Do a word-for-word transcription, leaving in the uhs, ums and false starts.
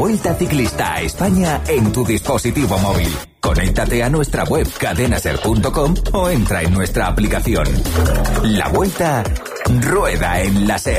Vuelta Ciclista a España en tu dispositivo móvil. Conéctate a nuestra web cadenaser punto com o entra en nuestra aplicación. La Vuelta rueda en la SER.